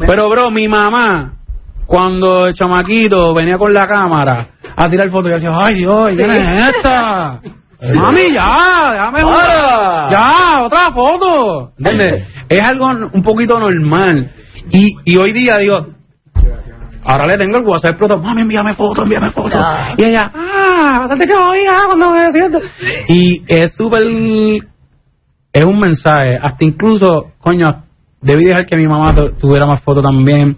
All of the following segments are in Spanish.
Pero, bro, mi mamá, cuando el chamaquito venía con la cámara a tirar fotos, yo decía, ay Dios, ¿quién es esta? Mami, ya, déjame una. Ya, otra foto. ¿Entiendes? Es algo un poquito normal. Y hoy día digo, ahora le tengo el WhatsApp explotado, mami, envíame fotos. Y ella, bastante que oiga cuando me siento. Y es súper, es un mensaje. Hasta incluso, coño, debí dejar que mi mamá tuviera más fotos también.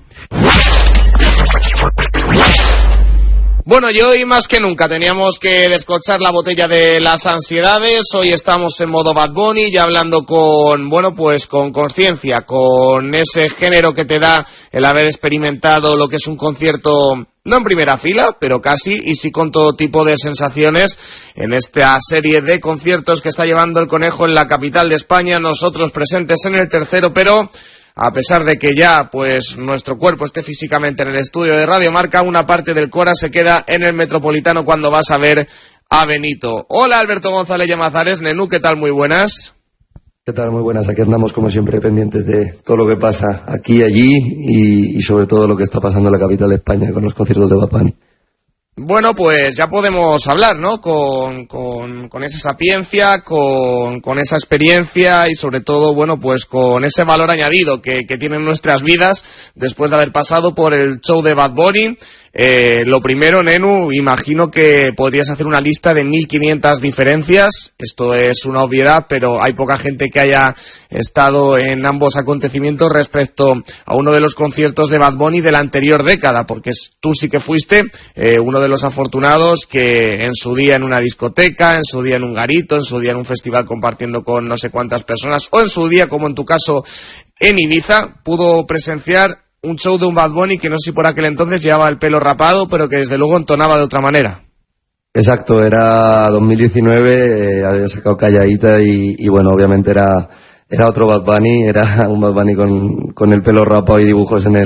Bueno, y hoy más que nunca teníamos que descorchar la botella de las ansiedades. Hoy estamos en modo Bad Bunny, ya hablando con conciencia, con ese género que te da el haber experimentado lo que es un concierto, no en primera fila, pero casi, y sí con todo tipo de sensaciones en esta serie de conciertos que está llevando el Conejo en la capital de España, nosotros presentes en el tercero, pero a pesar de que ya pues nuestro cuerpo esté físicamente en el estudio de Radio Marca, una parte del Cora se queda en el Metropolitano cuando vas a ver a Benito. Hola Alberto González Llamazares, Nenú, ¿qué tal? Muy buenas. ¿Qué tal? Muy buenas. Aquí andamos como siempre pendientes de todo lo que pasa aquí y allí y sobre todo lo que está pasando en la capital de España con los conciertos de Bad Bunny. Bueno, pues ya podemos hablar, ¿no? Con esa sapiencia, con esa experiencia y sobre todo, bueno, pues con ese valor añadido que tienen nuestras vidas después de haber pasado por el show de Bad Bunny. Lo primero, Nenu, imagino que podrías hacer una lista de 1500 diferencias. Esto es una obviedad, pero hay poca gente que haya estado en ambos acontecimientos respecto a uno de los conciertos de Bad Bunny de la anterior década, porque tú sí que fuiste uno de los afortunados que en su día en una discoteca, en su día en un garito, en su día en un festival compartiendo con no sé cuántas personas, o en su día, como en tu caso, en Ibiza, pudo presenciar un show de un Bad Bunny que no sé si por aquel entonces llevaba el pelo rapado, pero que desde luego entonaba de otra manera. Exacto, era 2019, había sacado Calladita y bueno, obviamente era otro Bad Bunny, era un Bad Bunny con el pelo rapado y dibujos en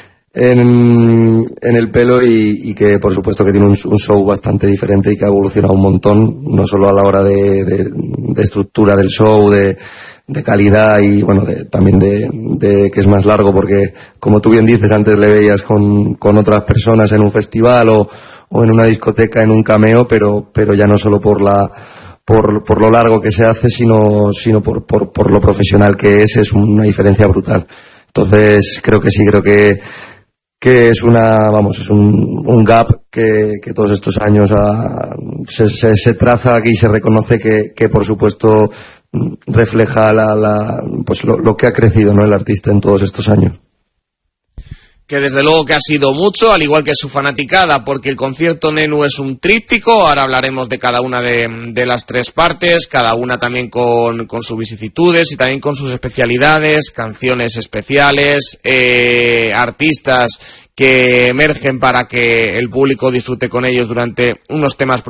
el pelo y que por supuesto que tiene un show bastante diferente y que ha evolucionado un montón, no solo a la hora de estructura del show, de calidad y bueno, también de que es más largo porque como tú bien dices, antes le veías con otras personas en un festival o en una discoteca en un cameo, pero ya no solo por lo largo que se hace, sino por lo profesional que es una diferencia brutal. Entonces creo que es es un gap que todos estos años se traza aquí y se reconoce que por supuesto refleja pues lo que ha crecido, ¿no?, el artista en todos estos años. Que desde luego que ha sido mucho, al igual que su fanaticada, porque el concierto, Nenu, es un tríptico. Ahora hablaremos de cada una de las tres partes, cada una también con sus vicisitudes y también con sus especialidades, canciones especiales, artistas que emergen para que el público disfrute con ellos durante unos temas